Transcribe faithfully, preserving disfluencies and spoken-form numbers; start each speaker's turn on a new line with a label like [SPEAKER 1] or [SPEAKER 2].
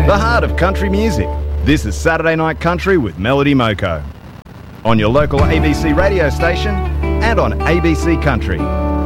[SPEAKER 1] the heart of country music. This is Saturday Night Country with Melody Moko. On your local A B C radio station and on A B C Country.